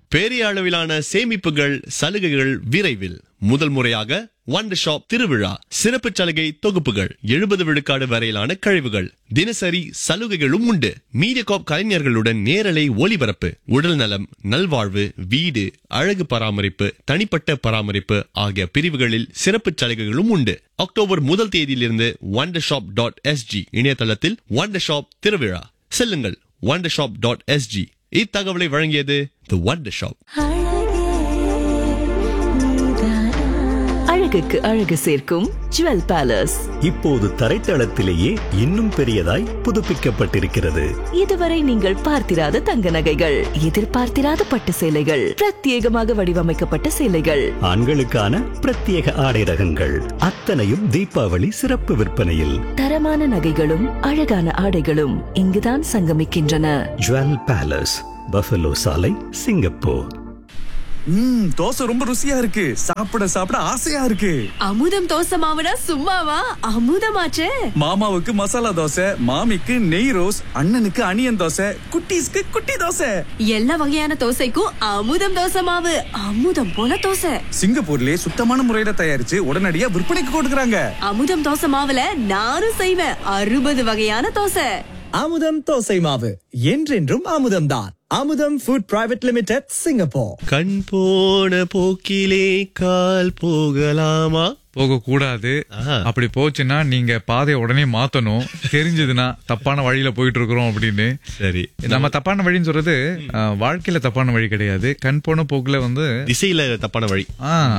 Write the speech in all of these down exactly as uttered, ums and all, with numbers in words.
பெரிய அளவிலான சேமிப்புகள் சலுகைகள் விரைவில் முதல் முறையாக வண்டர் ஷாப் திருவிழா சிறப்பு சலுகை தொகுப்புகள் எழுபது விழுக்காடு வரையிலான கழிவுகள் தினசரி சலுகைகளும் உண்டு. மீடியாகாப் கலைஞர்களுடன் நேரலை ஒளிபரப்பு உடல் நலம் நல்வாழ்வு வீடு அழகு பராமரிப்பு தனிப்பட்ட பராமரிப்பு ஆகிய பிரிவுகளில் சிறப்பு சலுகைகளும் உண்டு. அக்டோபர் முதல் தேதியிலிருந்து வண்டர் ஷாப் டாட் எஸ்ஜி இணையதளத்தில் வண்டர் ஷாப் திருவிழா செல்லுங்கள். Wonder shop dot SG. இத்தகவலை வழங்கியது தி வண்டர் ஷாப். அழகுக்கு அழகு சேர்க்கும் ஜுவல் பேலஸ் இப்போது தரைத்தளத்திலேயே இன்னும் பெரியதாய் புதுப்பிக்கப்பட்டிருக்கிறது. இதுவரை நீங்கள் பார்த்திராத தங்க நகைகள், எதிர்பார்த்திராத பட்டு சேலைகள், பிரத்யேகமாக வடிவமைக்கப்பட்ட சேலைகள், ஆண்களுக்கான பிரத்யேக ஆடை ரகங்கள் அத்தனையும் தீபாவளி சிறப்பு விற்பனையில். தரமான நகைகளும் அழகான ஆடைகளும் இங்குதான் சங்கமிக்கின்றன. ஜுவல் பேலஸ், பஃபலோ சாலை, சிங்கப்பூர். ம் தோசை ரொம்ப ருசியா இருக்கு. சாப்பிட சாப்பிட ஆசையா இருக்கு. அமுதம் தோசை மாவுனா சும்மாவா, அமுதமாச்சே. மாமாவுக்கு மசாலா தோசை, மாமிக்கு நெய் ரோஸ், அண்ணனுக்கு அனியன் தோசை, குட்டீஸ்க்கு குட்டி தோசை. எல்லா வகையான தோசைக்கும் அமுதம் தோசை மாவு. அமுதம் போல தோசை. சிங்கப்பூர்லயே சுத்தமான முறையில தயாரிச்சு உடனடியா விற்பனைக்கு கொடுக்கறாங்க. அமுதம் தோசை மாவுல நானும் செய்வேன். அறுபது வகையான தோசை. அமுதம் தோசை மாவு என்றென்றும் அமுதம் தான். அமுதம் ஃபுட் பிரைவேட் லிமிடெட், சிங்கப்பூர். கண் போன போக்கிலே கால் போகலாமா? போக கூடாது. அப்படி போச்சுன்னா நீங்க பாதையை உடனே மாத்தணும். தெரிஞ்சதுன்னா தப்பான வழியில போயிட்டு இருக்கிறோம் அப்படின்னு. சரி, நம்ம தப்பான வழின்னு சொல்றது வாழ்க்கையில தப்பான வழி கிடையாது. கண் போன போக்குல வந்து திசையில தப்பான வழி.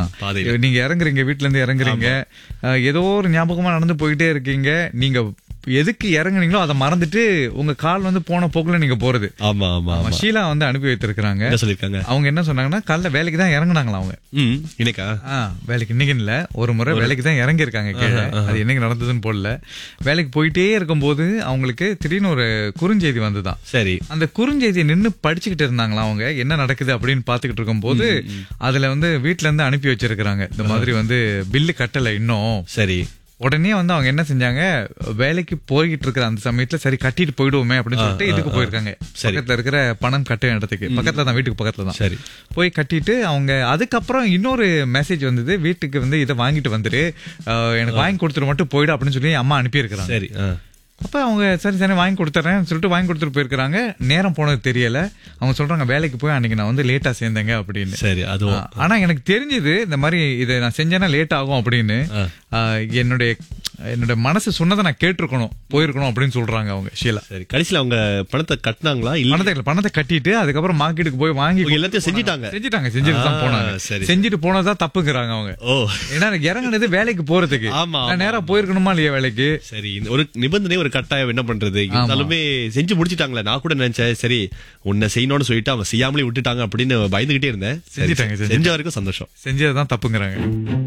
ஆஹ் நீங்க இறங்குறீங்க, வீட்டுல இருந்து இறங்குறீங்க, ஏதோ ஒரு ஞாபகமா நடந்து போயிட்டே இருக்கீங்க. நீங்க எதுக்கு இறங்குனீங்களோ அதை மறந்துட்டு உங்க கால் வந்து போன போக்குல நீங்க போறது. ஆமா ஆமா. ஷீலா வந்து அனுப்பி வைத்திருக்காங்க. சொல்லிருக்காங்க. அவங்க என்ன சொன்னாங்கன்னா காலைல வேலைக்கு தான் இறங்குனாங்களா அவங்க. இன்னைக்கா வேலைக்கு இன்னைக்கு இல்ல, ஒரு முறை வேலைக்கு தான் இறங்கி இருக்காங்க. அது என்னைக்கு நடந்ததுன்னு போடல. வேலைக்கு போயிட்டே இருக்கும் போது அவங்களுக்கு திடீர்னு ஒரு குறுஞ்செய்தி வந்துதான். சரி, அந்த குறுஞ்செய்தியை நின்னு படிச்சுக்கிட்டு இருந்தாங்களா. அவங்க என்ன நடக்குது அப்படின்னு பாத்துக்கிட்டு இருக்கும் போது அதுல வந்து வீட்டுல இருந்து அனுப்பி வச்சிருக்காங்க, இந்த மாதிரி வந்து பில்லு கட்டல இன்னும். சரி, உடனே வந்து அவங்க என்ன செஞ்சாங்க, வேலைக்கு போய்கிட்டு இருக்கிற அந்த சமயத்துல சரி கட்டிட்டு போயிடுவோமே அப்படின்னு சொல்லிட்டு இதுக்கு போயிருக்காங்க. பக்கத்துல இருக்கிற பணம் கட்ட இடத்துக்கு பக்கத்துல தான், வீட்டுக்கு பக்கத்துல தான். சரி, போய் கட்டிட்டு அவங்க அதுக்கப்புறம் இன்னொரு மெசேஜ் வந்தது, வீட்டுக்கு வந்து இதை வாங்கிட்டு வந்துட்டு எனக்கு வாங்கி கொடுத்துட்டு மட்டும் போயிடும் அப்படின்னு சொல்லி அம்மா அனுப்பி இருக்கிறாங்க. சரி, அப்ப அவங்க சரி சரி வாங்கி கொடுத்துறேன் சொல்லிட்டு வாங்கி கொடுத்துட்டு போயிருக்காங்க. நேரம் போனது தெரியல. அவங்க சொல்றாங்க வேலைக்கு போய் அன்னைக்கு நான் வந்து லேட்டா சேர்ந்தேங்க அப்படின்னு. சரி, அதுவும் ஆனா எனக்கு தெரிஞ்சது இந்த மாதிரி இதை நான் செஞ்சேன்னா லேட் ஆகும் அப்படின்னு. என்னுடைய என்னோட மனசு சொன்னதை நான் கேட்டிருக்கணும், போயிருக்கணும் அப்படின்னு சொல்றாங்க அவங்க ஷீலா. சரி, கடைசியில அவங்க பணத்தை கட்டினாங்களா? பணத்தை பணத்தை கட்டிட்டு அதுக்கப்புறம் மார்க்கெட்டுக்கு போய் வாங்கி எல்லாத்தையும் செஞ்சுட்டாங்க. செஞ்சுட்டாங்க செஞ்சுட்டு தான் போனாங்க. செஞ்சுட்டு போனதான் தப்புங்கிறாங்க அவங்க. ஓ, ஏன்னா இறங்குனது வேலைக்கு போறதுக்கு. ஆமா, நேரம் போயிருக்கணுமா இல்லையா வேலைக்கு? சரி, ஒரு நிபந்தனை ஒரு கட்டாயம் என்ன பண்றது, இருந்தாலுமே செஞ்சு முடிச்சிட்டாங்களே. நான் கூட நினைச்சேன் சரி உன்னை செய்யணும்னு சொல்லிட்டு அவங்க செய்யாமலே விட்டுட்டாங்க அப்படின்னு பயந்துகிட்டே இருந்தேன். செஞ்சுட்டாங்க, செஞ்ச வரைக்கும் சந்தோஷம். செஞ்சதுதான் தப்புங்கிறாங்க.